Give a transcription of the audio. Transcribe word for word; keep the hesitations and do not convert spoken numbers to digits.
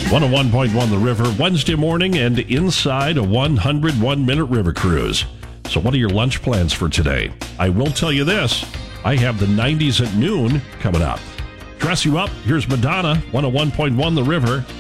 one oh one point one The River, Wednesday morning and inside a one hundred one minute river cruise. So what are your lunch plans for today? I will tell you this, I have the nineties at noon coming up. Dress you up, here's Madonna, one oh one point one The River.